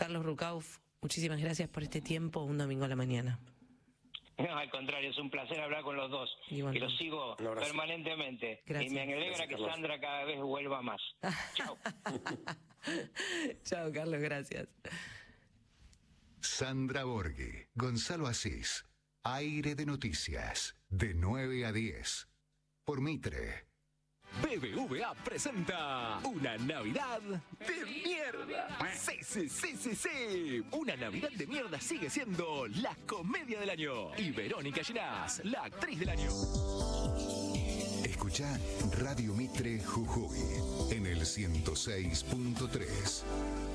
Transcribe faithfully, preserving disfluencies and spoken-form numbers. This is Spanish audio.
Carlos Rucauf, muchísimas gracias por este tiempo, un domingo a la mañana. No, al contrario, es un placer hablar con los dos, Igual. que los sigo permanentemente. Gracias. Y me alegra Gracias, que Carlos. Sandra cada vez vuelva más. Chao. Chao, Carlos, gracias. Sandra Borghi, Gonzalo Asís, Aire de Noticias, de nueve a diez, por Mitre. B B V A presenta una Navidad de mierda. Sí, sí, sí, sí, sí. Una Navidad de mierda sigue siendo la comedia del año. Y Verónica Ginás, la actriz del año. Escucha Radio Mitre Jujuy en el ciento seis punto tres.